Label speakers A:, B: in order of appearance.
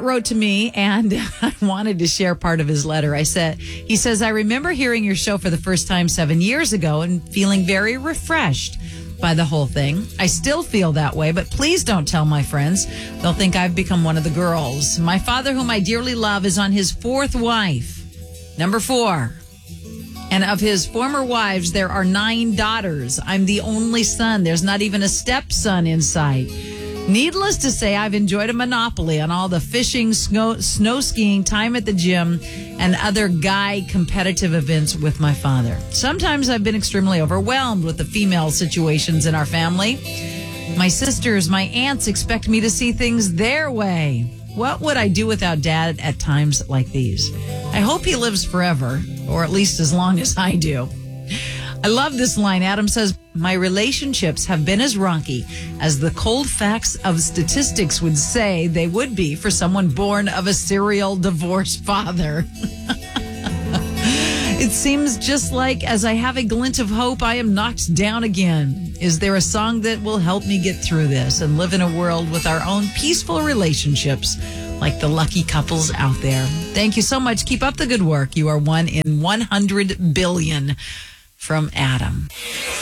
A: wrote to me, and I wanted to share part of his letter. He says, I remember hearing your show for the first time 7 years ago and feeling very refreshed by the whole thing. I still feel that way, but please don't tell my friends. They'll think I've become one of the girls. My father, whom I dearly love, is on his fourth wife, number 4. And of his former wives, there are 9 daughters. I'm the only son. There's not even a stepson in sight. Needless to say, I've enjoyed a monopoly on all the fishing, snow skiing, time at the gym, and other guy competitive events with my father. Sometimes I've been extremely overwhelmed with the female situations in our family. My sisters, my aunts expect me to see things their way. What would I do without Dad at times like these? I hope he lives forever, or at least as long as I do. I love this line. Adam says, my relationships have been as rocky as the cold facts of statistics would say they would be for someone born of a serial divorced father. It seems just like as I have a glint of hope, I am knocked down again. Is there a song that will help me get through this and live in a world with our own peaceful relationships like the lucky couples out there? Thank you so much. Keep up the good work. You are one in 100 billion. From Adam.